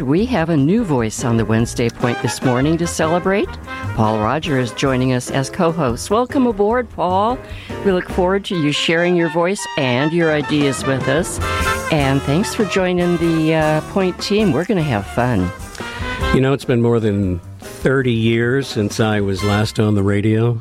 And we have a new voice on the Wednesday Point this morning to celebrate. Paul Roger is joining us as co-host. Welcome aboard, Paul. We look forward to you sharing your voice and your ideas with us. And thanks for joining the Point team. We're going to have fun. You know, it's been more than 30 years since I was last on the radio.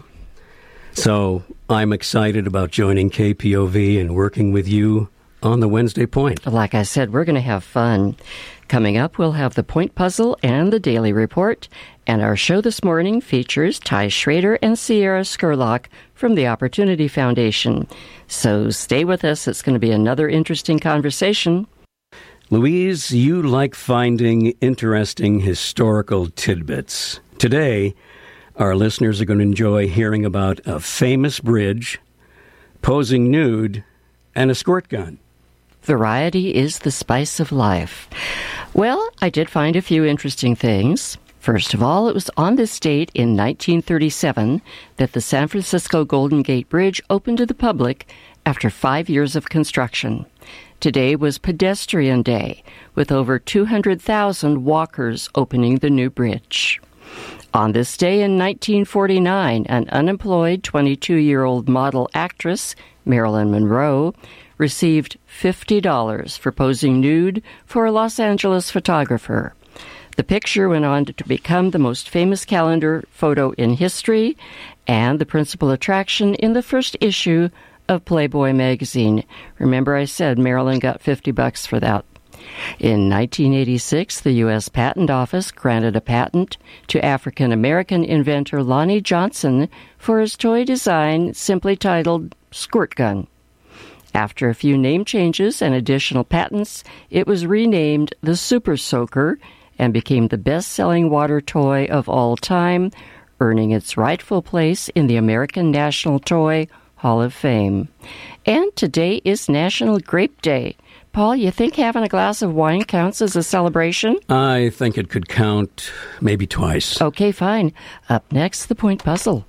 So I'm excited about joining KPOV and working with you on the Wednesday Point. Like I said, we're going to have fun. Coming up, we'll have the Point Puzzle and the Daily Report. And our show this morning features Ty Schrader and Sierra Skurlock from the Opportunity Foundation. So stay with us. It's going to be another interesting conversation. Louise, you like finding interesting historical tidbits. Today, our listeners are going to enjoy hearing about a famous bridge, posing nude, and a squirt gun. Variety is the spice of life. Well, I did find a few interesting things. First of all, it was on this date in 1937 that the San Francisco Golden Gate Bridge opened to the public after 5 years of construction. Today was Pedestrian Day, with over 200,000 walkers opening the new bridge. On this day in 1949, an unemployed 22-year-old model actress, Marilyn Monroe, received $50 for posing nude for a Los Angeles photographer. The picture went on to become the most famous calendar photo in history and the principal attraction in the first issue of Playboy magazine. Remember I said Marilyn got $50 for that. In 1986, the U.S. Patent Office granted a patent to African-American inventor Lonnie Johnson for his toy design simply titled Squirt Gun. After a few name changes and additional patents, it was renamed the Super Soaker and became the best-selling water toy of all time, earning its rightful place in the American National Toy Hall of Fame. And today is National Grape Day. Paul, you think having a glass of wine counts as a celebration? I think it could count maybe twice. Okay, fine. Up next, the Point Puzzle.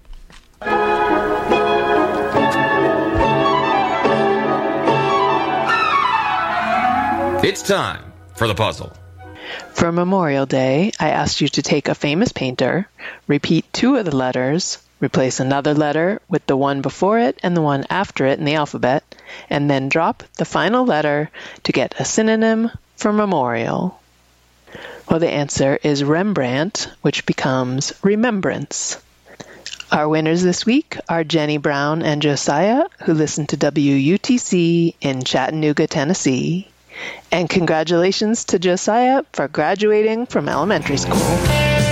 It's time for the puzzle. For Memorial Day, I asked you to take a famous painter, repeat 2 of the letters, replace another letter with the one before it and the one after it in the alphabet, and then drop the final letter to get a synonym for memorial. Well, the answer is Rembrandt, which becomes remembrance. Our winners this week are Jenny Brown and Josiah, who listen to WUTC in Chattanooga, Tennessee. And congratulations to Josiah for graduating from elementary school.